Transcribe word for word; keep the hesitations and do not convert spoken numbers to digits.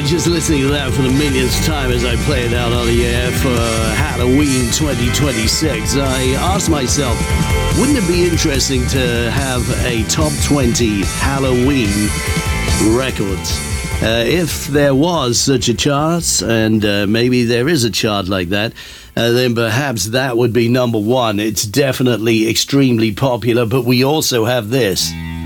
just listening to that for the millionth time as I play it out on the air for Halloween twenty twenty-six, I asked myself, wouldn't it be interesting to have a top twenty Halloween records? Uh, if there was such a chart, and uh, maybe there is a chart like that, uh, then perhaps that would be number one. It's definitely extremely popular, but we also have this.